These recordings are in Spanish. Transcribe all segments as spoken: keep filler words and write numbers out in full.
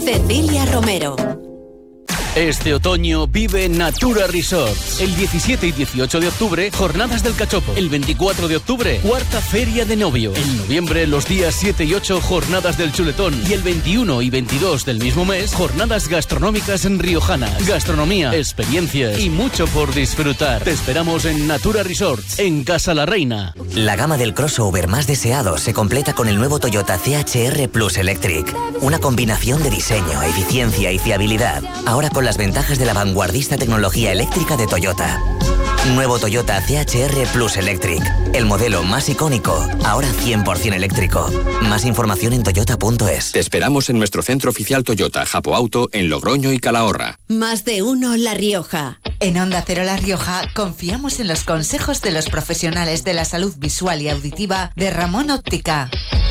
Cecilia Romero. Este otoño vive Natura Resorts. El diecisiete y dieciocho de octubre, Jornadas del Cachopo. El veinticuatro de octubre, Cuarta Feria de Novio. En noviembre, los días siete y ocho, Jornadas del Chuletón. Y el veintiuno y veintidós del mismo mes, Jornadas Gastronómicas en Riojanas. Gastronomía, experiencias y mucho por disfrutar. Te esperamos en Natura Resorts, en Casa La Reina. La gama del crossover más deseado se completa con el nuevo Toyota C H R Plus Electric. Una combinación de diseño, eficiencia y fiabilidad. Ahora con las ventajas de la vanguardista tecnología eléctrica de Toyota. Nuevo Toyota C H R Plus Electric. El modelo más icónico, ahora cien por ciento eléctrico. Más información en toyota punto es. Te esperamos en nuestro centro oficial Toyota, Japo Auto, en Logroño y Calahorra. Más de uno La Rioja. En Onda Cero La Rioja confiamos en los consejos de los profesionales de la salud visual y auditiva de Ramón Óptica.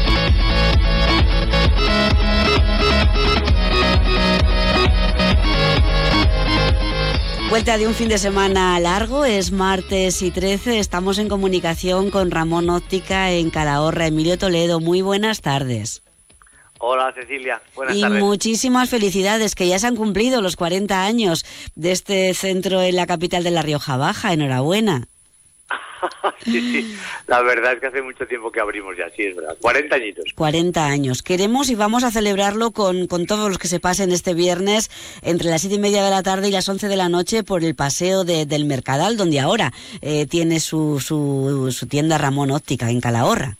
Vuelta de un fin de semana largo, es martes y trece, estamos en comunicación con Ramón Óptica en Calahorra. Emilio Toledo, muy buenas tardes. Hola Cecilia, buenas y tardes. Y muchísimas felicidades, que ya se han cumplido los cuarenta años de este centro en la capital de La Rioja Baja, enhorabuena. Sí, sí, la verdad es que hace mucho tiempo que abrimos ya, sí, es verdad, cuarenta añitos. cuarenta años. Queremos y vamos a celebrarlo con, con todos los que se pasen este viernes entre las siete y media de la tarde y las once de la noche por el paseo de, del Mercadal, donde ahora eh, tiene su, su, su tienda Ramón Óptica, en Calahorra.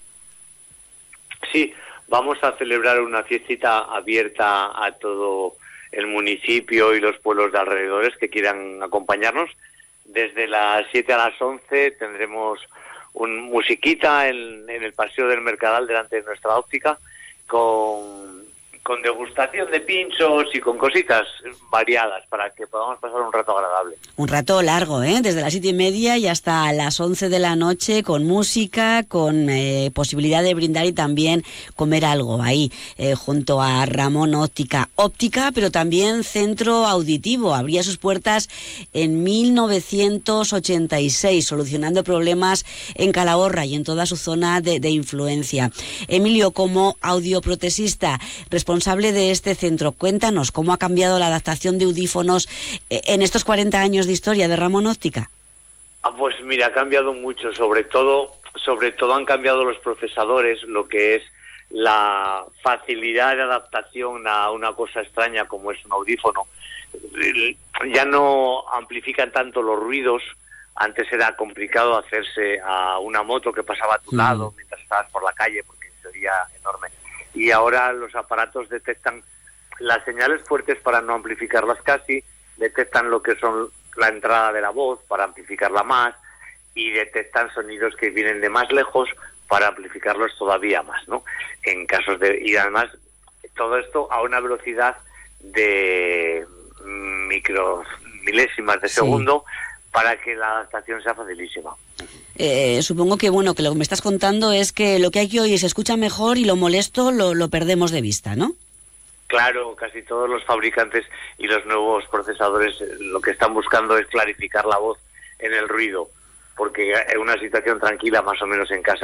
Sí, vamos a celebrar una fiestita abierta a todo el municipio y los pueblos de alrededores que quieran acompañarnos. Desde las siete a las once tendremos un musiquita en, en el paseo del Mercadal delante de nuestra óptica con, con degustación de pinchos y con cositas variadas para que podamos pasar un rato agradable. Un rato largo, ¿eh? Desde las siete y media y hasta las once de la noche, con música, con eh, posibilidad de brindar y también comer algo ahí, eh, junto a Ramón Óptica. Óptica, pero también centro auditivo. Abría sus puertas en mil novecientos ochenta y seis, solucionando problemas en Calahorra y en toda su zona de, de influencia. Emilio, como audioprotesista, responsable de este centro, cuéntanos cómo ha cambiado la adaptación de audífonos en estos cuarenta años de historia de Ramón Óptica. Ah, pues mira, ha cambiado mucho, sobre todo, sobre todo han cambiado los procesadores, lo que es la facilidad de adaptación a una cosa extraña como es un audífono. Ya no amplifican tanto los ruidos. Antes era complicado hacerse a una moto que pasaba a tu lado mm. mientras estabas por la calle, porque se oía enorme. Y ahora los aparatos detectan las señales fuertes para no amplificarlas casi, detectan lo que son la entrada de la voz para amplificarla más y detectan sonidos que vienen de más lejos para amplificarlos todavía más, ¿no? En casos de... Y además, todo esto a una velocidad de micromilésimas de sí. segundo para que la adaptación sea facilísima. Eh, supongo que, bueno, que lo que me estás contando es que lo que hay que oír se escucha mejor y lo molesto lo, lo perdemos de vista, ¿no? Claro, casi todos los fabricantes y los nuevos procesadores lo que están buscando es clarificar la voz en el ruido, porque en una situación tranquila más o menos en casa